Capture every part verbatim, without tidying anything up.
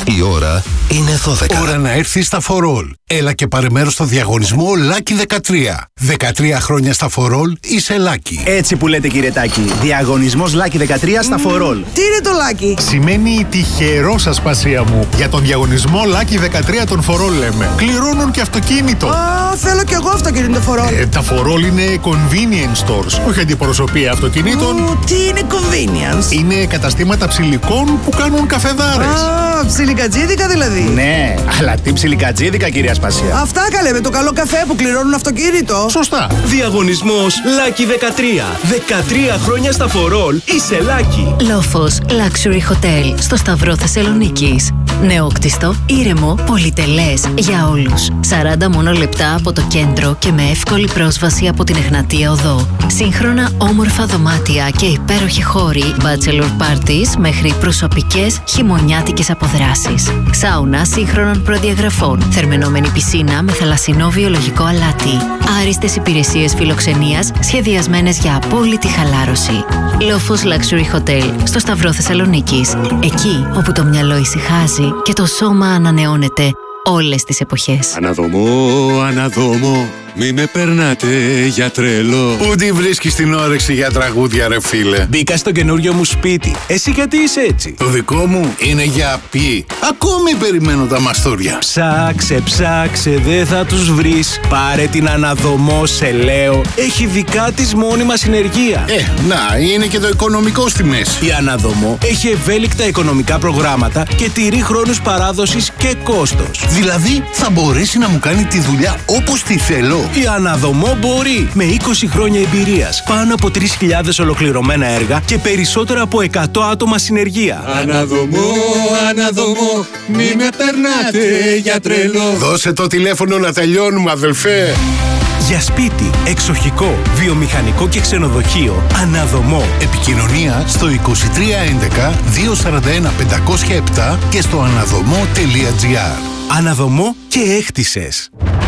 Η ώρα είναι δώδεκα. Ώρα να έρθεις στα φορόλ. Έλα και πάρε μέρος στο διαγωνισμό Lucky δεκατρία. δεκατρία χρόνια στα φορόλ είσαι Lucky. Έτσι που λέτε, κύριε Τάκη. Διαγωνισμός Lucky δεκατρία στα φορόλ. Τι είναι το Lucky? Σημαίνει τυχερό, Ασπασία μου. Για τον διαγωνισμό Lucky δεκατρία των φορόλ λέμε. Κληρώνουν και αυτοκίνητο. Α, θέλω κι εγώ αυτοκίνητο φορόλ. Ε, τα φορόλ είναι convenience stores. Όχι αντιπροσωπεία αυτοκινήτων. Ου, τι είναι convenience? Είναι καταστήματα ψηλικών που κάνουν καφεδάρες. Α, ψιλικατζίδικα δηλαδή. Ναι, αλλά τι ψιλικατζίδικα, κυρία Ασπασία. Αυτά καλέ, με το καλό καφέ που κληρώνουν αυτοκίνητο. Σωστά. Διαγωνισμός Lucky δεκατρία. δεκατρία χρόνια στα φορόλ είσαι Lucky. Λόφος Luxury Hotel στο Σταυρό Θεσσαλονίκης. Νεόκτιστο, ήρεμο, πολυτελές για όλους. σαράντα μόνο λεπτά από το κέντρο και με εύκολη πρόσβαση από την Εγνατία Οδό. Σύγχρονα όμορφα δωμάτια και υπέροχοι χώροι, bachelor parties μέχρι προσωπικές χειμωνιάτικες αποδράσεις. Σάουνα σύγχρονων προδιαγραφών, θερμαινόμενη πισίνα με θαλασσινό βιολογικό αλάτι. Άριστες υπηρεσίες φιλοξενίας σχεδιασμένες για απόλυτη χαλάρωση. Λόφος Luxury Hotel στο Σταυρό Θεσσαλονίκης. Εκεί όπου το μυαλό ησυχάζει και το σώμα ανανεώνεται όλες τις εποχές. Αναδομώ, αναδομώ, μη με περνάτε για τρελό. Πού τη βρίσκεις την όρεξη για τραγούδια, ρε φίλε? Μπήκα στο καινούριο μου σπίτι. Εσύ γιατί είσαι έτσι? Το δικό μου είναι για ποιοι. Ακόμη περιμένω τα μαστούρια. Ψάξε, ψάξε, δεν θα τους βρεις. Πάρε την Αναδομό, σε λέω. Έχει δικά της μόνιμα συνεργεία. Ε, να, είναι και το οικονομικό στη μέση. Η Αναδομό έχει ευέλικτα οικονομικά προγράμματα και τηρεί χρόνους παράδοσης και κόστος. Δηλαδή, θα μπορέσει να μου κάνει τη δουλειά όπως τη θέλω. Η Αναδομό μπορεί. Με είκοσι χρόνια εμπειρίας, πάνω από τρεις χιλιάδες ολοκληρωμένα έργα και περισσότερα από εκατό άτομα συνεργεία. Αναδομώ, αναδομώ, μη με περνάτε για τρελό. Δώσε το τηλέφωνο να τελειώνουμε, αδελφέ. Για σπίτι, εξοχικό, βιομηχανικό και ξενοδοχείο, Αναδομό. Επικοινωνία στο είκοσι τρία έντεκα διακόσια σαράντα ένα πεντακόσια επτά και στο αναδομό τελεία τζι άρ. Αναδομό και έκτισες.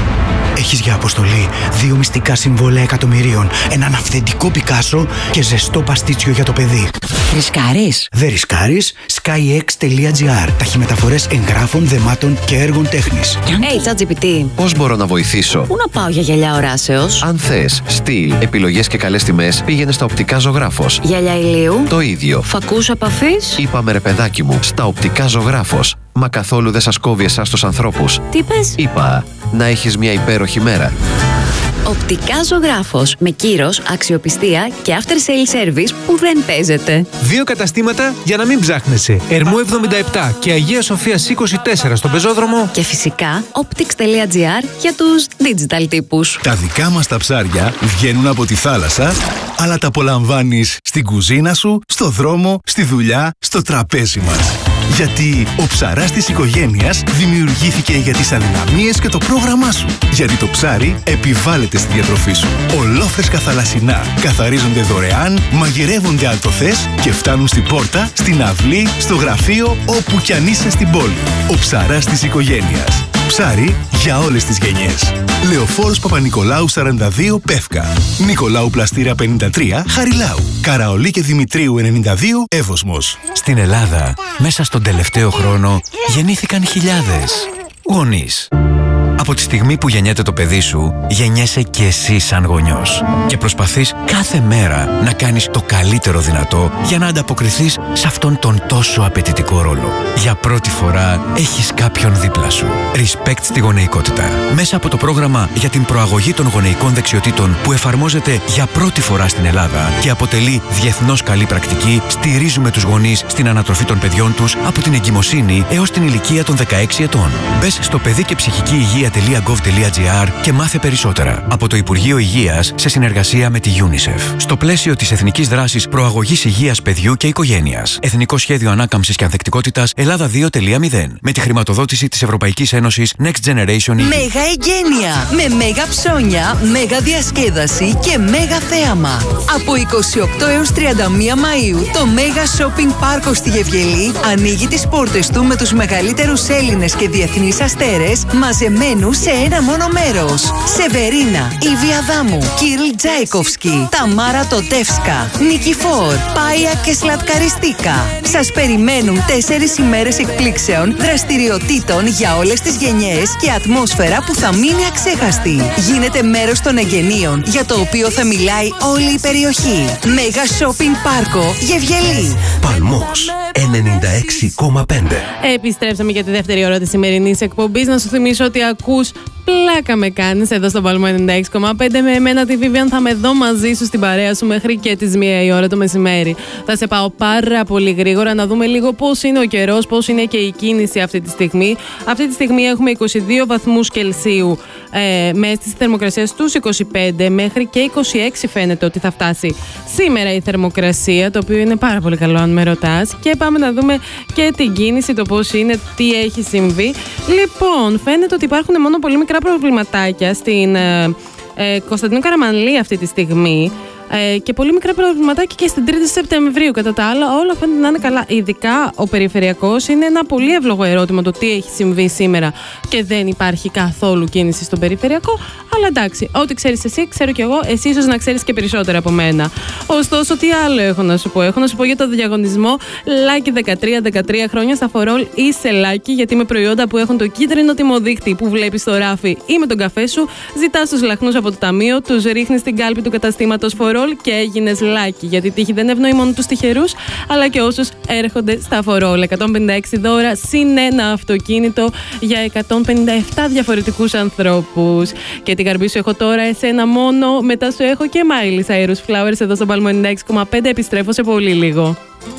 Έχεις για αποστολή δύο μυστικά συμβόλαια εκατομμυρίων, έναν αυθεντικό Πικάσο και ζεστό παστίτσιο για το παιδί. Ρισκάρεις? Δεν ρισκάρεις. skyx τελεία τζι άρ. Ταχυμεταφορές εγγράφων, δεμάτων και έργων τέχνης. Hey, ChatGPT. Πώς μπορώ να βοηθήσω? Πού να πάω για γυαλιά οράσεως? Αν θες στυλ, επιλογές και καλές τιμές, πήγαινε στα οπτικά Ζωγράφος. Γυαλιά ηλίου? Το ίδιο. Φακούς επαφής? Είπαμε ρε παιδάκι μου, στα οπτικά Ζωγράφος. Μα καθόλου δεν σας κόβει εσάς τους ανθρώπους. Τι πες? Είπα, να έχεις μια υπέροχη μέρα. Οπτικά Ζωγράφος. Με κύρος, αξιοπιστία και after sale service που δεν παίζεται. Δύο καταστήματα για να μην ψάχνεσαι. Ερμού εβδομήντα επτά και Αγία Σοφίας είκοσι τέσσερα στον πεζόδρομο. Και φυσικά optics τελεία τζι άρ για τους digital τύπους. Τα δικά μας τα ψάρια βγαίνουν από τη θάλασσα, αλλά τα απολαμβάνεις στην κουζίνα σου, στο δρόμο, στη δουλειά, στο τραπέζι μας. Γιατί ο ψαράς της οικογένειας δημιουργήθηκε για τις αδυναμίες και το πρόγραμμά σου. Γιατί το ψάρι επιβάλλεται στη διατροφή σου. Ολόφρεσκα θαλασσινά καθαρίζονται δωρεάν, μαγειρεύονται αν το θες και φτάνουν στην πόρτα, στην αυλή, στο γραφείο, όπου κι αν είσαι στην πόλη. Ο ψαράς της οικογένειας. Ψάρι για όλες τις γενιές. Λεωφόρος Παπα-Νικολάου σαράντα δύο Πεύκα. Νικολάου Πλαστήρα πενήντα τρία Χαριλάου. Καραολί και Δημητρίου ενενήντα δύο Εύωσμος. Στην Ελλάδα, μέσα στον τελευταίο χρόνο, γεννήθηκαν χιλιάδες γονείς. Από τη στιγμή που γεννιέται το παιδί σου, γεννιέσαι και εσύ σαν γονιός. Και προσπαθείς κάθε μέρα να κάνεις το καλύτερο δυνατό για να ανταποκριθείς σε αυτόν τον τόσο απαιτητικό ρόλο. Για πρώτη φορά έχεις κάποιον δίπλα σου. Respect στη γονεϊκότητα. Μέσα από το πρόγραμμα για την προαγωγή των γονεϊκών δεξιοτήτων που εφαρμόζεται για πρώτη φορά στην Ελλάδα και αποτελεί διεθνώς καλή πρακτική, στηρίζουμε τους γονείς στην ανατροφή των παιδιών τους από την εγκυμοσύνη έως την ηλικία των δεκαέξι ετών. Μπες στο παιδί και ψυχική υγεία τελεία γκοβ τελεία τζι άρ και μάθε περισσότερα. Από το Υπουργείο Υγείας σε συνεργασία με τη UNICEF. Στο πλαίσιο της Εθνικής Δράσης Προαγωγής Υγείας Παιδιού και Οικογένειας. Εθνικό Σχέδιο Ανάκαμψης και Ανθεκτικότητας Ελλάδα δύο τελεία μηδέν. Με τη χρηματοδότηση της Ευρωπαϊκής Ένωσης Next Generation ι γιου. Μέγα εγγένεια. Με μέγα ψώνια, μέγα διασκέδαση και μέγα θέαμα. Από είκοσι οκτώ έως τριάντα μία Μαΐου το Μέγα Shopping Πάρκο στη Γευγελή ανοίγει τις πόρτες του με τους μεγαλύτερους Έλληνες και διεθνείς αστέρες μαζεμένοι μενού σε ένα μόνο μέρος. Σεβερίνα, Ιβη Αδάμου, Κιριλ Τζάικοφσκι, Ταμάρα Τοτεύσκα, Νικηφόρ, Πάια και Σλατκαριστίκα. Σας περιμένουν τέσσερις ημέρες εκπλήξεων, δραστηριοτήτων για όλες τις γενιές και ατμόσφαιρα που θα μείνει αξέχαστη. Γίνετε μέρος των εγγενείων, για το οποίο θα μιλάει όλη η περιοχή. Μέγα Shopping Πάρκο Γευγελή. Παλμός ενενήντα έξι κόμμα πέντε. Επιστρέψαμε για τη δεύτερη ώρα της σημερινής εκπομπής. Να σου θυμίσω ότι ακούς Πλάκα με κάνεις εδώ στον Παλμό ενενήντα έξι κόμμα πέντε. Με εμένα τη Vivian θα με δω μαζί σου στην παρέα σου μέχρι και τις μία η ώρα το μεσημέρι. Θα σε πάω πάρα πολύ γρήγορα να δούμε λίγο πώς είναι ο καιρός, πώς είναι και η κίνηση αυτή τη στιγμή. Αυτή τη στιγμή έχουμε είκοσι δύο βαθμούς Κελσίου ε, με αίσθηση θερμοκρασίας στους είκοσι πέντε, μέχρι και είκοσι έξι φαίνεται ότι θα φτάσει σήμερα η θερμοκρασία, το οποίο είναι πάρα πολύ καλό αν με ρωτάς. Και πάμε να δούμε και την κίνηση, το πώς είναι, τι έχει συμβεί. Λοιπόν, φαίνεται ότι υπάρχουν μόνο πολύ μικρά προβληματάκια στην ε, ε, Κωνσταντίνου Καραμανλή αυτή τη στιγμή. Ε, και πολύ μικρά προβληματάκια και στην τρίτη Σεπτεμβρίου. Κατά τα άλλα, όλα φαίνεται να είναι καλά. Ειδικά ο περιφερειακός είναι ένα πολύ εύλογο ερώτημα το τι έχει συμβεί σήμερα και δεν υπάρχει καθόλου κίνηση στον περιφερειακό. Αλλά εντάξει, ό,τι ξέρεις εσύ, ξέρω κι εγώ. Εσύ ίσως να ξέρεις και περισσότερα από μένα. Ωστόσο, τι άλλο έχω να σου πω? Έχω να σου πω για το διαγωνισμό Λάκι δεκατρία, δεκατρία χρόνια στα φορόλ είσαι Λάκι, γιατί με προϊόντα που έχουν το κίτρινο τιμοδείκτη που βλέπεις στο ράφι ή με τον καφέ σου, ζητάς τους λαχνούς από το ταμείο, τους ρίχνεις στην κάλπη του καταστήματος φορόλ και έγινες Λάκι. Γιατί η τύχη δεν ευνοεί μόνο τους τυχερούς, αλλά και όσους έρχονται στα φορόλ. εκατόν πενήντα έξι δώρα συν ένα αυτοκίνητο για εκατόν πενήντα επτά διαφορετικούς ανθρώπους. Και την καρμπή σου έχω τώρα εσένα μόνο. Μετά σου έχω και Miley Cyrus Flowers εδώ στο Παλμό ενενήντα έξι κόμμα πέντε. Επιστρέφω σε πολύ λίγο.